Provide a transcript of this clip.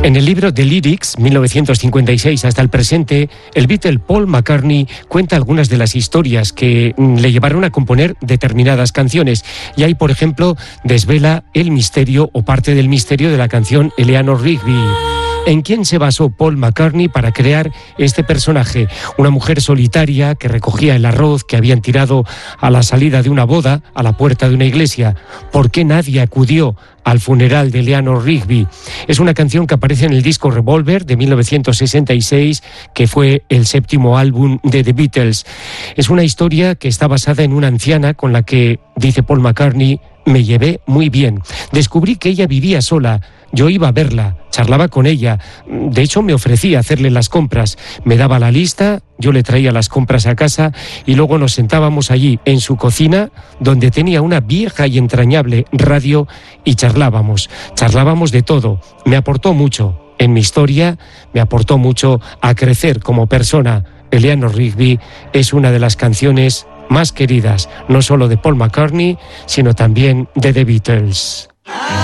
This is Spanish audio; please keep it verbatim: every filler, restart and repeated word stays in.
En el libro The Lyrics, mil novecientos cincuenta y seis hasta el presente, el Beatle Paul McCartney cuenta algunas de las historias que le llevaron a componer determinadas canciones. Y ahí, por ejemplo, desvela el misterio o parte del misterio de la canción Eleanor Rigby. ¿En quién se basó Paul McCartney para crear este personaje? Una mujer solitaria que recogía el arroz que habían tirado a la salida de una boda, a la puerta de una iglesia. ¿Por qué nadie acudió al funeral de Eleanor Rigby? Es una canción que aparece en el disco Revolver de mil novecientos sesenta y seis, que fue el séptimo álbum de The Beatles. Es una historia que está basada en una anciana con la que, dice Paul McCartney, me llevé muy bien. Descubrí que ella vivía sola. Yo iba a verla, charlaba con ella, de hecho me ofrecía hacerle las compras, me daba la lista, yo le traía las compras a casa y luego nos sentábamos allí en su cocina, donde tenía una vieja y entrañable radio, y charlábamos, charlábamos de todo. Me aportó mucho en mi historia, me aportó mucho a crecer como persona. Eleanor Rigby es una de las canciones más queridas, no solo de Paul McCartney, sino también de The Beatles.